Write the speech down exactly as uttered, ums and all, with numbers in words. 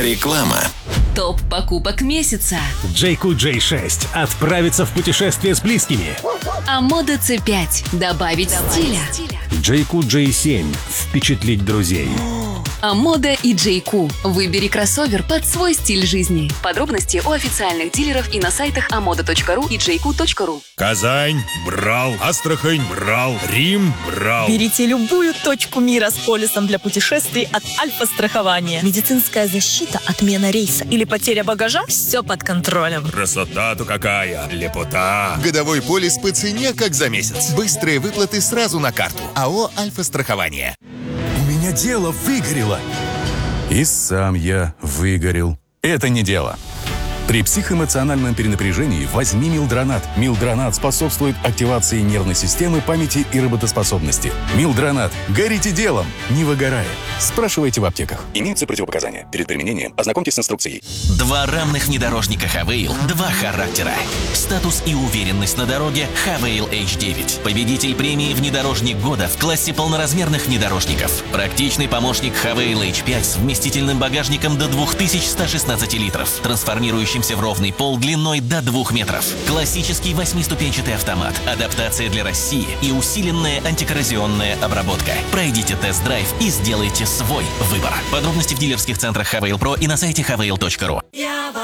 Реклама. Топ покупок месяца. джей кью джей шесть. Отправиться в путешествие с близкими. Амода си пять. Добавить стиля. джей кью джей семь. Впечатлить друзей. Амода и джей кью. Выбери кроссовер под свой стиль жизни. Подробности у официальных дилеров и на сайтах амода точка ру и джей кью точка ру. Казань брал, Астрахань брал, Рим брал. Берите любую точку мира с полисом для путешествий от Альфа-страхования. Медицинская защита, отмена рейса или потеря багажа – все под контролем. Красота-то какая, лепота. Годовой полис по цене, как за месяц. Быстрые выплаты сразу на карту. АО «Альфа-страхование». У меня дело выгорело. И сам я выгорел. Это не дело. При психоэмоциональном перенапряжении возьми Милдронат. Милдронат способствует активации нервной системы, памяти и работоспособности. Милдронат. Горите делом, не выгорая. Спрашивайте в аптеках. Имеются противопоказания. Перед применением ознакомьтесь с инструкцией. Два равных внедорожника Хавейл, два характера. Статус и уверенность на дороге Хавейл эйч девять. Победитель премии «Внедорожник года» в классе полноразмерных внедорожников. Практичный помощник Хавейл эйч пять с вместительным багажником до две тысячи сто шестнадцать литров, трансформирующий в ровный пол длиной до двух метров. Классический восьмиступенчатый автомат, адаптация для России и усиленная антикоррозионная обработка. Пройдите тест-драйв и сделайте свой выбор. Подробности в дилерских центрах Хавейл Про и на сайте хавейл точка ру.